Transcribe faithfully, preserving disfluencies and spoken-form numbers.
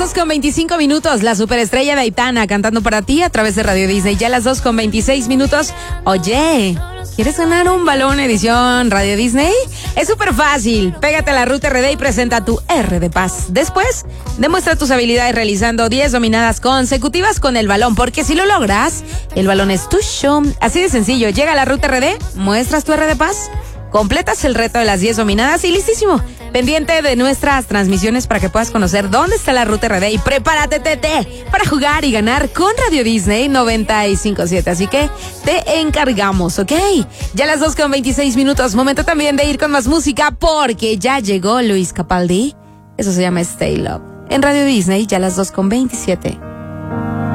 dos con veinticinco minutos, la superestrella de Aitana cantando para ti a través de Radio Disney. Ya a las dos con veintiséis minutos. Oye, ¿quieres ganar un balón edición Radio Disney? Es súper fácil. Pégate a la Ruta R D y presenta tu R de Paz. Después, demuestra tus habilidades realizando diez dominadas consecutivas con el balón, porque si lo logras, el balón es tuyo. Así de sencillo. Llega a la Ruta R D, muestras tu R de Paz, completas el reto de las diez dominadas y listísimo. Pendiente de nuestras transmisiones para que puedas conocer dónde está la Ruta R D y prepárate, tete, para jugar y ganar con Radio Disney noventa y cinco punto siete. Así que te encargamos, ¿ok? Ya a las dos con veintiséis minutos, momento también de ir con más música porque ya llegó Luis Capaldi. Eso se llama Stay Love. En Radio Disney, ya a las dos con veintisiete.